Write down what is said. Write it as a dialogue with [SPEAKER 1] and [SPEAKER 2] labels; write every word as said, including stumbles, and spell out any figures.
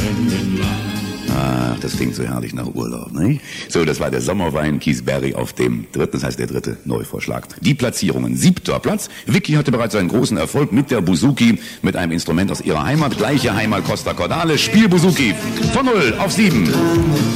[SPEAKER 1] Ah, das klingt so herrlich nach Urlaub, ne? So, das war der Sommerwein Kiesberry auf dem dritten, das heißt der dritte Neuvorschlag. Die Platzierungen: siebter Platz. Vicky hatte bereits einen großen Erfolg mit der Buzuki, mit einem Instrument aus ihrer Heimat. Gleiche Heimat Costa Cordale. Spiel Buzuki von null auf sieben.